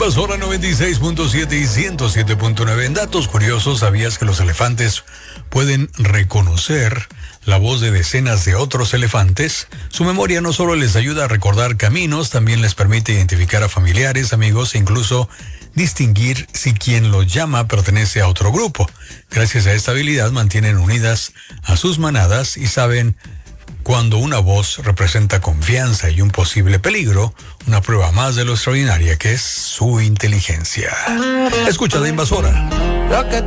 Invasora 96.7 y 107.9. En datos curiosos, ¿sabías que los elefantes pueden reconocer la voz de decenas de otros elefantes? Su memoria no solo les ayuda a recordar caminos, también les permite identificar a familiares, amigos e incluso distinguir si quien los llama pertenece a otro grupo. Gracias a esta habilidad mantienen unidas a sus manadas y saben cuando una voz representa confianza y un posible peligro, una prueba más de lo extraordinaria que es su inteligencia. Escucha la Invasora.